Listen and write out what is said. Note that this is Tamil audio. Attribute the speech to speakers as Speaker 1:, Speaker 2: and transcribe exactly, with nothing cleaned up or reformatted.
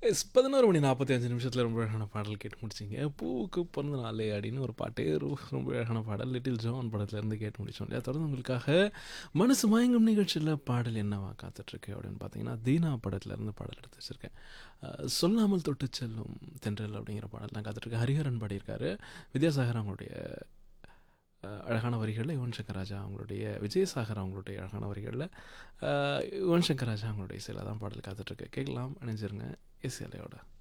Speaker 1: எஸ் பதினொரு மணி நாற்பத்தி ஐந்து நிமிஷத்தில் ரொம்ப அழகான பாடல் கேட்டு முடிச்சிங்க. பூவுக்கு பிறந்த நாளே அப்படின்னு ஒரு பாட்டே ரொ ரொம்ப அழகான பாடல். லிட்டில் ஜான் படத்துலேருந்து கேட்டு முடிச்சோம் இல்லையா? தொடர்ந்து உங்களுக்காக மனசு மயங்கும் நிகழ்ச்சியில் பாடல் என்னவா காத்துட்ருக்கு அப்படின்னு பார்த்தீங்கன்னா, தீனா படத்துலேருந்து பாடல் எடுத்து வச்சுருக்கேன். அஹ், சொல்லாமல் தொட்டு செல்லும் தென்றல் அப்படிங்கிற பாடல் தான் காத்துட்ருக்கு. ஹரிஹரன் பாடியிருக்காரு. வித்யாசாகர் அவங்களுடைய அஹ், அழகான வரிகளில், யுவன் சங்கர் ராஜா அவங்களுடைய, விஜயசாகர் அவங்களுடைய அழகான வரிகளில், அஹ், யுவன் சங்கர் ராஜா அவங்களுடைய இசையில் தான் பாடல் காத்துட்ருக்கு. கேட்கலாம், இணைஞ்சிருங்க இசையலையோட.